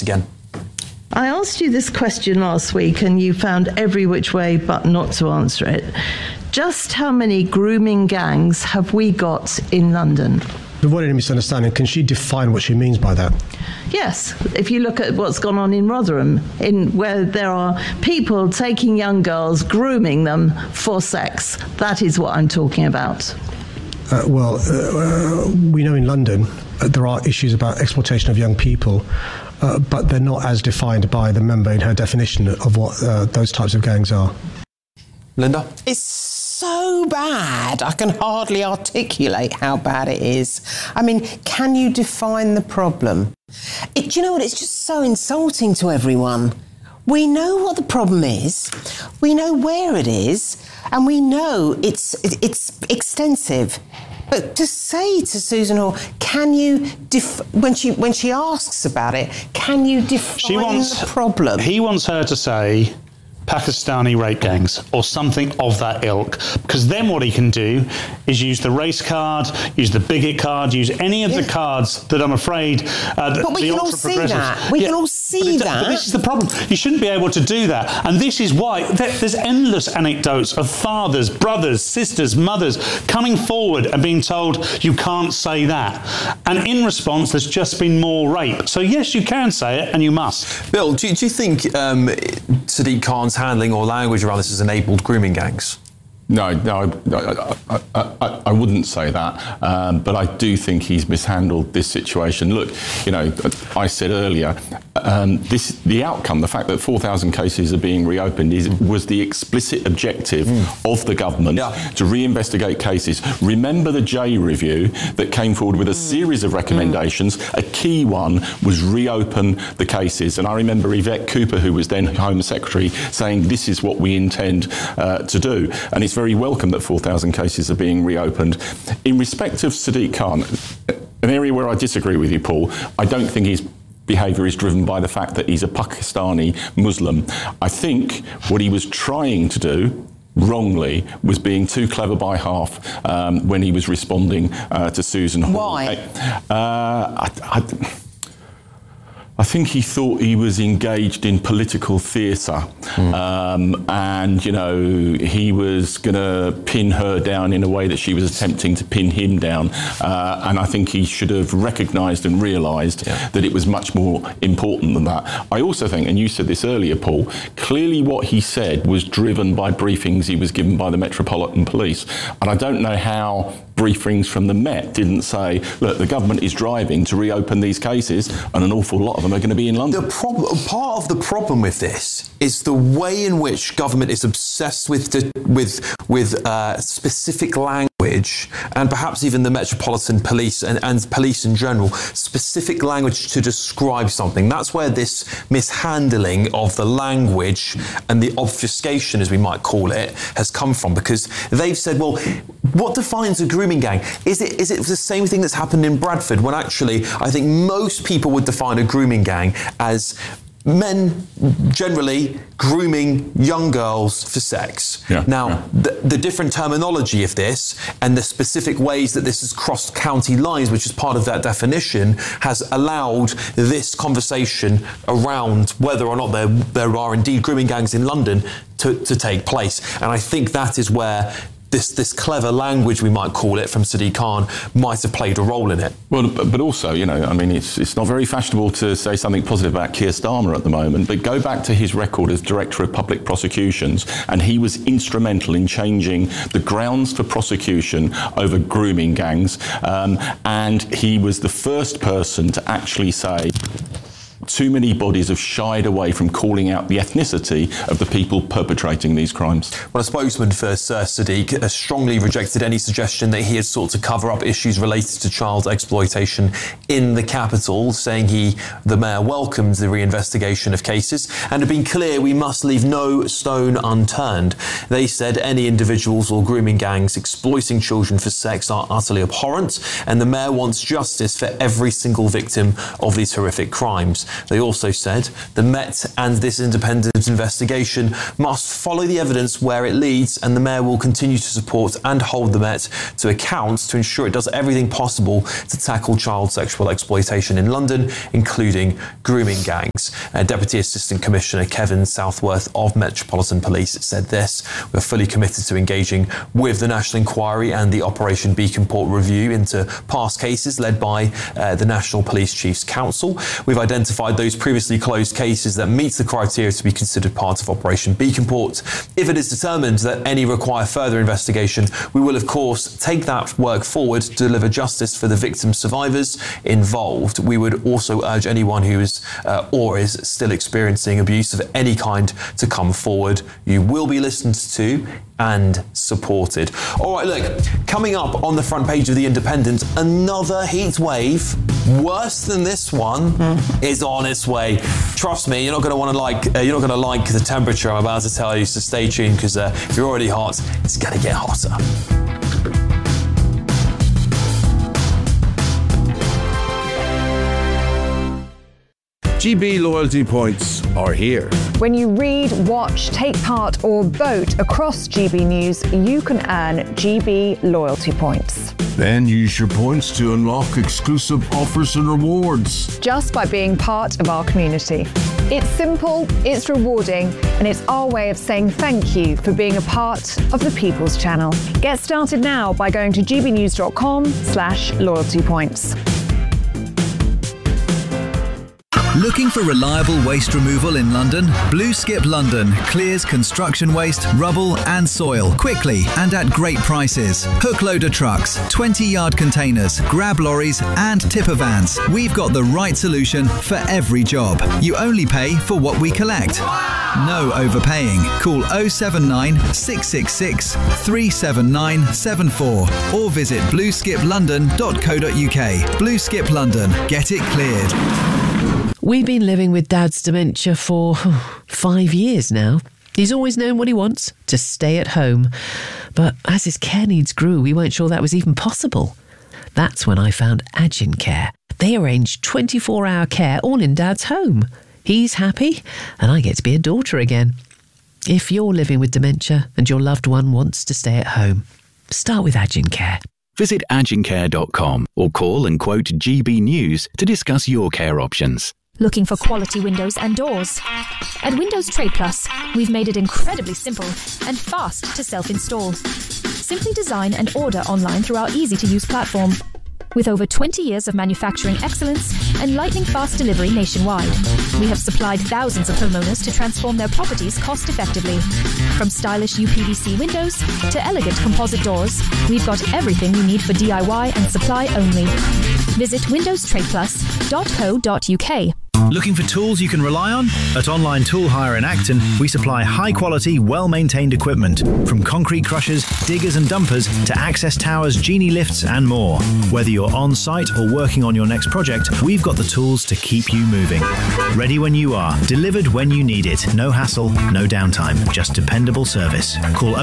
again. I asked you this question last week and you found every which way but not to answer it. Just how many grooming gangs have we got in London? To avoid any misunderstanding, can she define what she means by that? Yes, if you look at what's gone on in Rotherham, where there are people taking young girls, grooming them for sex, that is what I'm talking about. We know in London there are issues about exploitation of young people, but they're not as defined by the member in her definition of what those types of gangs are. Linda? It's so bad, I can hardly articulate how bad it is. I mean, can you define the problem? Do you know what, it's just so insulting to everyone. We know what the problem is, we know where it is, and we know it's extensive. But to say to Susan Hall, can you, when she asks about it, can you define the problem? He wants her to say Pakistani rape gangs or something of that ilk, because then what he can do is use the race card, use the bigot card, use any of the cards that I'm afraid but we can all see that. We can all see that. But this is the problem. You shouldn't be able to do that. And this is why there's endless anecdotes of fathers, brothers, sisters, mothers coming forward and being told you can't say that. And in response, there's just been more rape. So yes, you can say it and you must. Bill, do you think Sadiq Khan's handling or language around this has enabled grooming gangs? No, I wouldn't say that, but I do think he's mishandled this situation. Look, I said earlier, the outcome, the fact that 4,000 cases are being reopened was the explicit objective of the government to reinvestigate cases. Remember the Jay review that came forward with a series of recommendations. A key one was reopen the cases, and I remember Yvette Cooper, who was then Home Secretary, saying this is what we intend to do, and it's very welcome that 4,000 cases are being reopened. In respect of Sadiq Khan, an area where I disagree with you, Paul, I don't think his behaviour is driven by the fact that he's a Pakistani Muslim. I think what he was trying to do, wrongly, was being too clever by half when he was responding to Susan Hall. Why? I think he thought he was engaged in political theatre, and he was going to pin her down in a way that she was attempting to pin him down, and I think he should have recognised and realised that it was much more important than that. I also think, and you said this earlier, Paul, clearly what he said was driven by briefings he was given by the Metropolitan Police, and I don't know how briefings from the Met didn't say, look, the government is driving to reopen these cases and an awful lot of them are going to be in London. Part of the problem with this is the way in which government is obsessed with specific language, and perhaps even the Metropolitan Police and police in general, specific language to describe something. That's where this mishandling of the language and the obfuscation, as we might call it, has come from, because they've said, well, what defines a grooming gang? Is it the same thing that's happened in Bradford, when actually I think most people would define a grooming gang as men generally grooming young girls for sex. The different terminology of this and the specific ways that this has crossed county lines, which is part of that definition, has allowed this conversation around whether or not there are indeed grooming gangs in London to take place. And I think that is where this clever language, we might call it, from Sadiq Khan might have played a role in it. Well, but also, it's not very fashionable to say something positive about Keir Starmer at the moment, but go back to his record as Director of Public Prosecutions, and he was instrumental in changing the grounds for prosecution over grooming gangs, and he was the first person to actually say too many bodies have shied away from calling out the ethnicity of the people perpetrating these crimes. Well, a spokesman for Sir Sadiq strongly rejected any suggestion that he had sought to cover up issues related to child exploitation in the capital, saying the mayor welcomed the reinvestigation of cases and had been clear we must leave no stone unturned. They said any individuals or grooming gangs exploiting children for sex are utterly abhorrent, and the mayor wants justice for every single victim of these horrific crimes. They also said the Met and this independent investigation must follow the evidence where it leads, and the Mayor will continue to support and hold the Met to account to ensure it does everything possible to tackle child sexual exploitation in London, including grooming gangs. Deputy Assistant Commissioner Kevin Southworth of Metropolitan Police said this: "We're fully committed to engaging with the National Inquiry and the Operation Beacon Port review into past cases led by the National Police Chiefs Council. We've identified those previously closed cases that meet the criteria to be considered part of Operation Beacon Port. If it is determined that any require further investigation, we will of course take that work forward to deliver justice for the victim survivors involved. We would also urge anyone who is or is still experiencing abuse of any kind to come forward. You will be listened to and supported." All right, look, coming up on the front page of The Independent, another heat wave worse than this one is on its way. Trust me, you're not going to want to like the temperature I'm about to tell you, so stay tuned, because if you're already hot, it's going to get hotter. GB loyalty points are here. When you read, watch, take part or vote across GB News, you can earn GB loyalty points. Then use your points to unlock exclusive offers and rewards. Just by being part of our community. It's simple, it's rewarding, and it's our way of saying thank you for being a part of the People's Channel. Get started now by going to gbnews.com/loyalty points. Looking for reliable waste removal in London? Blue Skip London clears construction waste, rubble and soil quickly and at great prices. Hook loader trucks, 20-yard containers, grab lorries and tipper vans. We've got the right solution for every job. You only pay for what we collect. No overpaying. Call 079 666 37974 or visit blueskiplondon.co.uk. Blue Skip London. Get it cleared. We've been living with Dad's dementia for 5 years now. He's always known what he wants, to stay at home. But as his care needs grew, we weren't sure that was even possible. That's when I found Agin Care. They arrange 24-hour care all in Dad's home. He's happy, and I get to be a daughter again. If you're living with dementia and your loved one wants to stay at home, start with Agin Care. Visit agincare.com or call and quote GB News to discuss your care options. Looking for quality windows and doors? At Windows Trade Plus, we've made it incredibly simple and fast to self-install. Simply design and order online through our easy-to-use platform. With over 20 years of manufacturing excellence and lightning-fast delivery nationwide, we have supplied thousands of homeowners to transform their properties cost-effectively. From stylish UPVC windows to elegant composite doors, we've got everything you need for DIY and supply only. Visit windowstradeplus.co.uk. Looking for tools you can rely on? At Online Tool Hire in Acton, we supply high-quality, well-maintained equipment, from concrete crushers, diggers and dumpers to access towers, genie lifts and more. Whether you're on-site or working on your next project, we've got the tools to keep you moving. Ready when you are, delivered when you need it. No hassle, no downtime, just dependable service. Call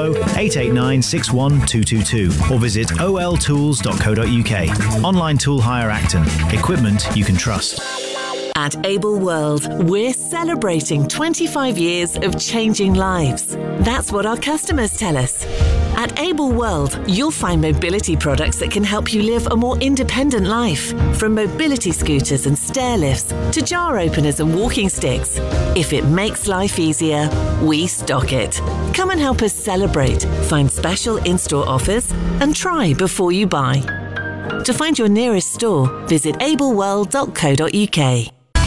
020-889-61222 or visit oltools.co.uk. Online Tool Hire Acton. Equipment you can trust. At Able World, we're celebrating 25 years of changing lives. That's what our customers tell us. At Able World, you'll find mobility products that can help you live a more independent life. From mobility scooters and stair lifts to jar openers and walking sticks. If it makes life easier, we stock it. Come and help us celebrate, find special in-store offers, and try before you buy. To find your nearest store, visit ableworld.co.uk.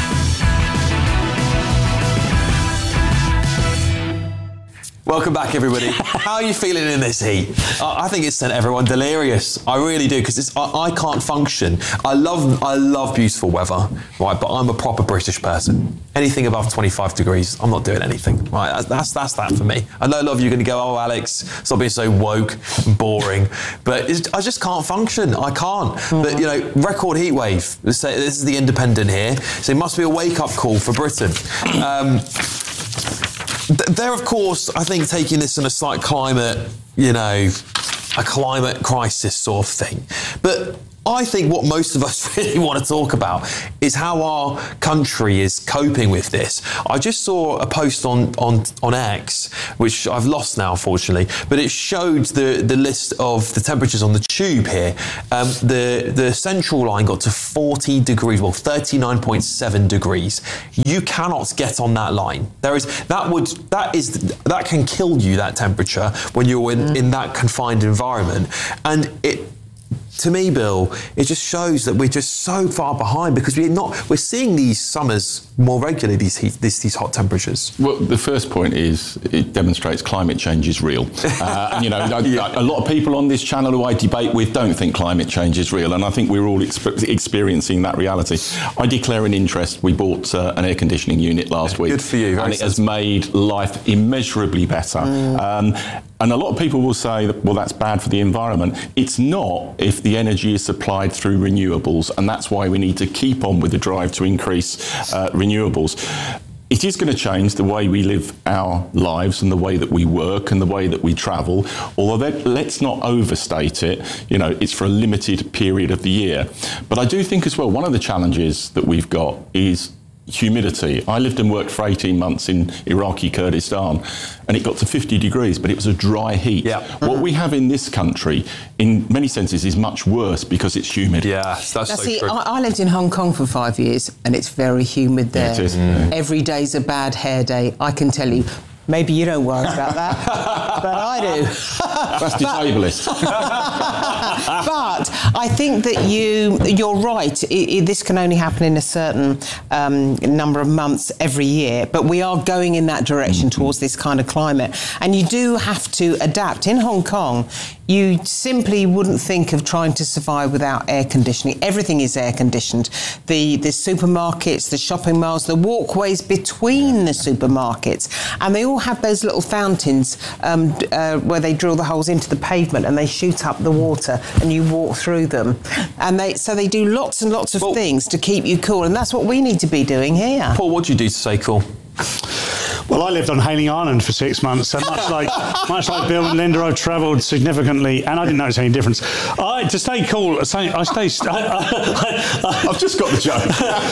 Welcome back, everybody. How are you feeling in this heat? I think it's sent everyone delirious. I really do, because I can't function. I love beautiful weather, right? But I'm a proper British person. Anything above 25 degrees, I'm not doing anything, right? That's that for me. I know a lot of you are going to go, "Oh, Alex, stop being so woke and boring." But I just can't function. I can't. But, record heat wave. This is The Independent here. So it must be a wake-up call for Britain. They're, of course, I think, taking this in a slight climate, a climate crisis sort of thing. But I think what most of us really want to talk about is how our country is coping with this. I just saw a post on X, which I've lost now, unfortunately, but it showed the list of the temperatures on the tube here. The central line got to 40 degrees, well, 39.7 degrees. You cannot get on that line. That can kill you, that temperature, when you're in that confined environment. And to me, Bill, it just shows that we're just so far behind because we're seeing these summers more regularly, these hot temperatures. Well, the first point is it demonstrates climate change is real. And, a lot of people on this channel who I debate with don't think climate change is real, and I think we're all experiencing that reality. I declare an interest. We bought an air conditioning unit last week. Good for you. And it has made life immeasurably better. And a lot of people will say, well, that's bad for the environment. It's not if the energy is supplied through renewables, and that's why we need to keep on with the drive to increase renewables. It is going to change the way we live our lives and the way that we work and the way that we travel, although let's not overstate it. It's for a limited period of the year. But I do think as well, one of the challenges that we've got is humidity. I lived and worked for 18 months in Iraqi Kurdistan, and it got to 50 degrees, but it was a dry heat. Yeah. What we have in this country, in many senses, is much worse because it's humid. Yeah, that's so true. I lived in Hong Kong for 5 years, and it's very humid there. Yeah, it is. Every day's a bad hair day, I can tell you. Maybe you don't worry about that, but I do. That's disableist. But I think that you're right. This can only happen in a certain number of months every year, but we are going in that direction towards this kind of climate. And you do have to adapt. In Hong Kong, you simply wouldn't think of trying to survive without air conditioning. Everything is air conditioned. The supermarkets, the shopping malls, the walkways between the supermarkets, and they all have those little fountains where they drill the holes into the pavement and they shoot up the water and you walk through them. And they do lots and lots of things to keep you cool, and that's what we need to be doing here. Paul, what do you do to stay cool? Well, I lived on Hayling Island for 6 months, so much like Bill and Linda, I've travelled significantly, and I didn't notice any difference. To stay cool, I've just got the joke.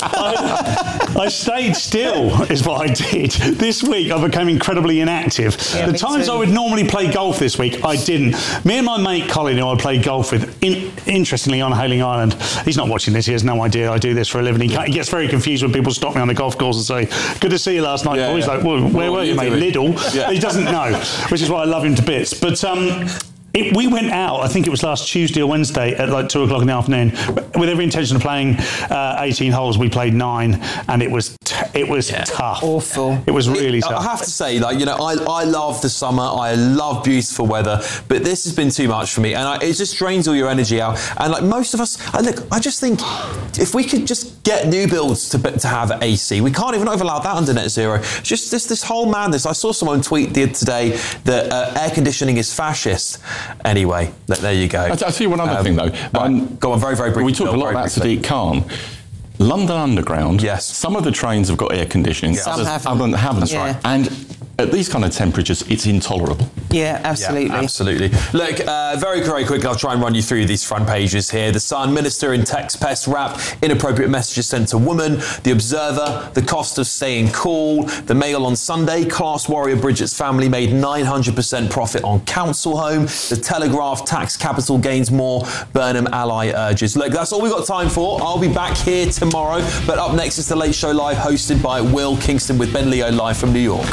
I stayed still, is what I did. This week, I became incredibly inactive. Yeah, the times I would normally play golf this week, I didn't. Me and my mate Colin, who I played golf with, interestingly on Hayling Island, he's not watching this, he has no idea I do this for a living. He gets very confused when people stop me on the golf course and say, "Good to see you last night." He's like, "Well, where were you, mate? Lidl." Yeah. He doesn't know, which is why I love him to bits. But we went out, I think it was last Tuesday or Wednesday at like 2 o'clock in the afternoon, with every intention of playing 18 holes. We played 9, and it was tough. Awful. It was really tough. I have to say, I love the summer. I love beautiful weather, but this has been too much for me, and it just drains all your energy out. And like most of us, I just think if we could just get new builds to have AC, we can't even allow that under net zero. Just this whole madness. I saw someone tweet today that air conditioning is fascist. Anyway, there you go. I'll tell you one other thing, though. Go on, very, very briefly. We talked a lot about Sadiq Khan. London Underground, yes. Some of the trains have got air conditioning, some haven't. Yeah. And at these kind of temperatures, it's intolerable. Yeah, absolutely. Yeah, absolutely. Look, very, very quickly, I'll try and run you through these front pages here. The Sun, Minister in text pest rap, inappropriate messages sent to woman. The Observer, the cost of staying cool. The Mail on Sunday, class warrior Bridget's family made 900% profit on council home. The Telegraph, tax capital gains more. Burnham ally urges. Look, that's all we've got time for. I'll be back here tomorrow. But up next is The Late Show Live, hosted by Will Kingston with Ben Leo live from New York.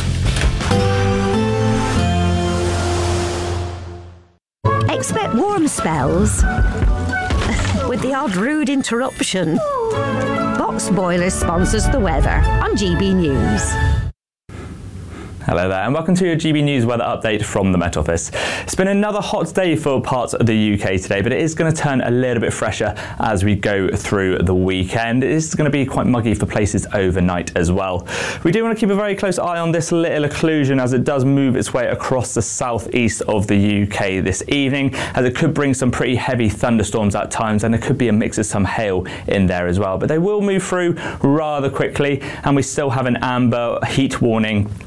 Expect warm spells with the odd rude interruption. Box Boilers sponsors the weather on GB News. Hello there, and welcome to your GB News weather update from the Met Office. It's been another hot day for parts of the UK today, but it is going to turn a little bit fresher as we go through the weekend. It is going to be quite muggy for places overnight as well. We do want to keep a very close eye on this little occlusion as it does move its way across the southeast of the UK this evening, as it could bring some pretty heavy thunderstorms at times, and there could be a mix of some hail in there as well. But they will move through rather quickly, and we still have an amber heat warning for parts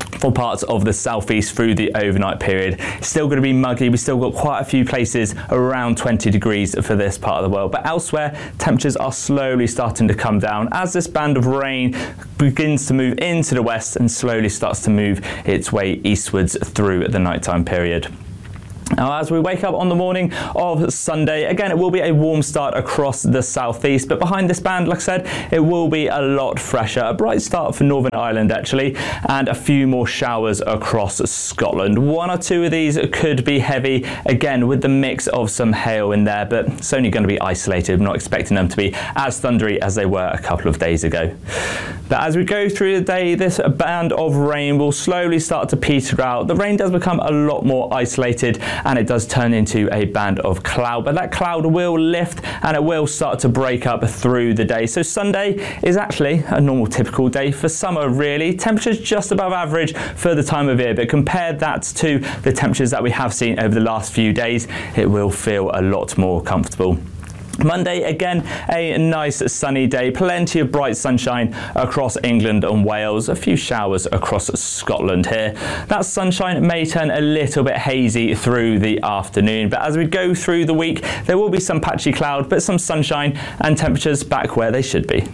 parts of the southeast through the overnight period. It's still going to be muggy. We've still got quite a few places around 20 degrees for this part of the world, but elsewhere temperatures are slowly starting to come down as this band of rain begins to move into the west and slowly starts to move its way eastwards through the nighttime period. Now, as we wake up on the morning of Sunday, again, it will be a warm start across the southeast, but behind this band, like I said, it will be a lot fresher. A bright start for Northern Ireland, actually, and a few more showers across Scotland. One or two of these could be heavy, again, with the mix of some hail in there, but it's only going to be isolated. I'm not expecting them to be as thundery as they were a couple of days ago. But as we go through the day, this band of rain will slowly start to peter out. The rain does become a lot more isolated, and it does turn into a band of cloud, but that cloud will lift and it will start to break up through the day. So Sunday is actually a normal typical day for summer, really. Temperatures just above average for the time of year, but compare that to the temperatures that we have seen over the last few days, it will feel a lot more comfortable. Monday, again, a nice sunny day, plenty of bright sunshine across England and Wales, a few showers across Scotland here. That sunshine may turn a little bit hazy through the afternoon, but as we go through the week, there will be some patchy cloud, but some sunshine and temperatures back where they should be.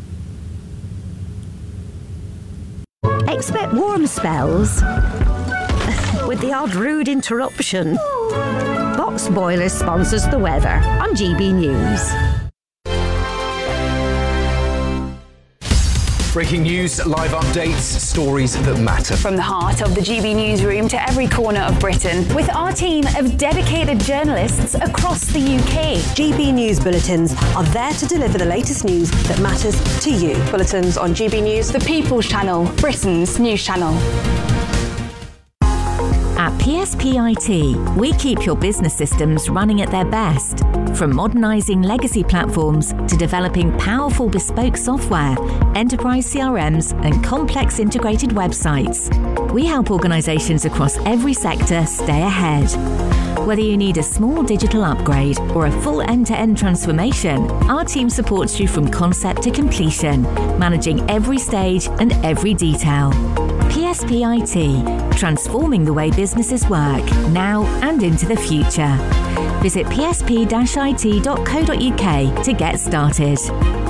Expect warm spells with the odd rude interruption. Box Boilers sponsors the weather on GB News. Breaking news, live updates, stories that matter. From the heart of the GB newsroom to every corner of Britain, with our team of dedicated journalists across the UK. GB News bulletins are there to deliver the latest news that matters to you. Bulletins on GB News, the People's Channel, Britain's news channel. At PSPIT, we keep your business systems running at their best. From modernising legacy platforms to developing powerful bespoke software, enterprise CRMs and complex integrated websites, we help organisations across every sector stay ahead. Whether you need a small digital upgrade or a full end-to-end transformation, our team supports you from concept to completion, managing every stage and every detail. PSPIT, transforming the way businesses work, now and into the future. Visit psp-it.co.uk to get started.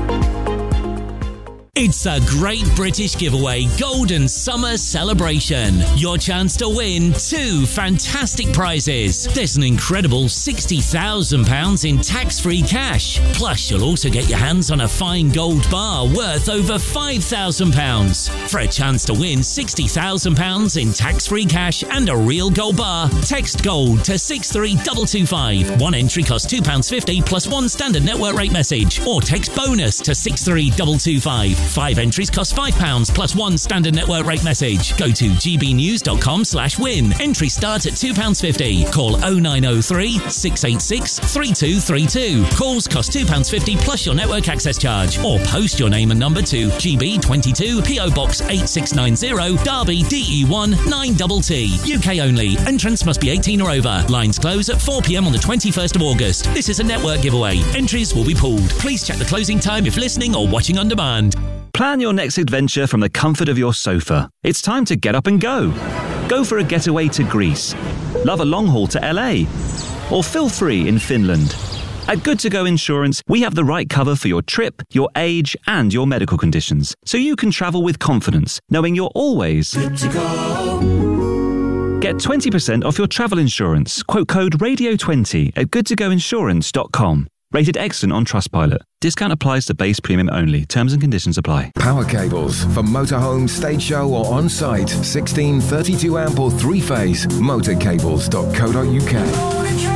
It's a Great British Giveaway Golden Summer Celebration. Your chance to win 2 fantastic prizes. There's an incredible £60,000 in tax-free cash. Plus, you'll also get your hands on a fine gold bar worth over £5,000. For a chance to win £60,000 in tax-free cash and a real gold bar, text GOLD to 63225. One entry costs £2.50 plus one standard network rate message. Or text BONUS to 63225. 5 entries cost £5 plus one standard network rate message. Go to gbnews.com/win. Entries start at £2.50. Call 0903 686 3232. Calls cost £2.50 plus your network access charge. Or post your name and number to GB22 PO Box 8690 Derby DE1 9TT. UK only. Entrants must be 18 or over. Lines close at 4 p.m. on the 21st of August. This is a network giveaway. Entries will be pooled. Please check the closing time if listening or watching on demand. Plan your next adventure from the comfort of your sofa. It's time to get up and go. Go for a getaway to Greece. Love a long haul to LA. Or feel free in Finland. At Good To Go Insurance, we have the right cover for your trip, your age, and your medical conditions, so you can travel with confidence, knowing you're always good to go. Get 20% off your travel insurance. Quote code RADIO20 at goodtogoinsurance.com. Rated excellent on Trustpilot. Discount applies to base premium only. Terms and conditions apply. Power cables for motorhome, stage show or on-site. 16, 32 amp or 3-phase. Motorcables.co.uk.